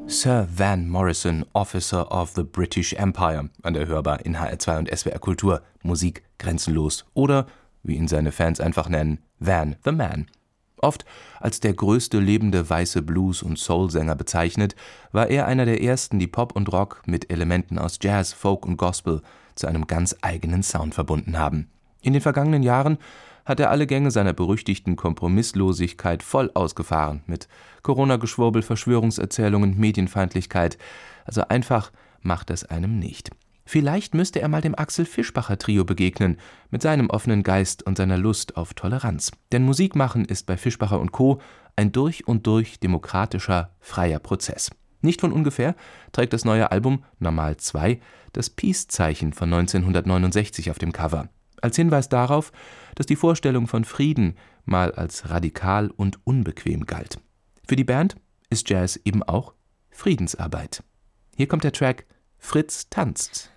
Sir Van Morrison, Officer of the British Empire, an der Hörbar in HR2 und SWR Kultur, Musik grenzenlos. Oder, wie ihn seine Fans einfach nennen, Van the Man. Oft als der größte lebende weiße Blues- und Soul-Sänger bezeichnet, war er einer der ersten, die Pop und Rock mit Elementen aus Jazz, Folk und Gospel zu einem ganz eigenen Sound verbunden haben. In den vergangenen Jahren hat er alle Gänge seiner berüchtigten Kompromisslosigkeit voll ausgefahren, mit Corona-Geschwurbel, Verschwörungserzählungen, Medienfeindlichkeit. Also einfach macht es einem nicht. Vielleicht müsste er mal dem Axel Fischbacher-Trio begegnen, mit seinem offenen Geist und seiner Lust auf Toleranz. Denn Musik machen ist bei Fischbacher & Co. ein durch und durch demokratischer, freier Prozess. Nicht von ungefähr trägt das neue Album Normal 2 das Peace-Zeichen von 1969 auf dem Cover. Als Hinweis darauf, dass die Vorstellung von Frieden mal als radikal und unbequem galt. Für die Band ist Jazz eben auch Friedensarbeit. Hier kommt der Track Fritz tanzt.